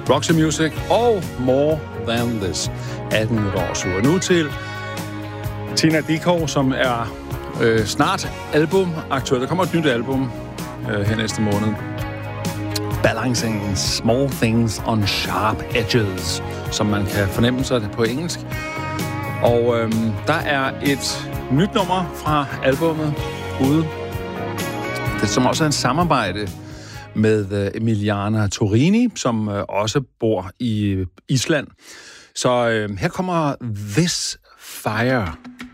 Roxy Music og More Than This. 18 minutter over 7. Nu til Tina Dickow, som er snart album aktuelt. Der kommer et nyt album her næste måned. Balancing Small Things on Sharp Edges, som man kan fornemme sig på engelsk. Og der er et nyt nummer fra albummet ude, det som også er en samarbejde med Emiliana Torini, som også bor i Island. Så her kommer This Fire.